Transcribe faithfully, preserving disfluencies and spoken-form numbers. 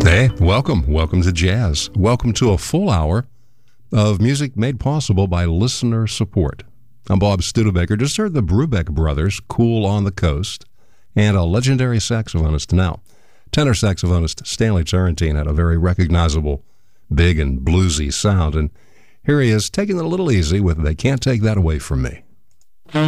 Hey, welcome. Welcome to Jazz. Welcome to a full hour of music made possible by listener support. I'm Bob Studebaker. Just heard the Brubeck Brothers, Cool on the Coast, and a legendary saxophonist now. Tenor saxophonist Stanley Turrentine had a very recognizable, big and bluesy sound, and here he is taking it a little easy with They Can't Take That Away From Me.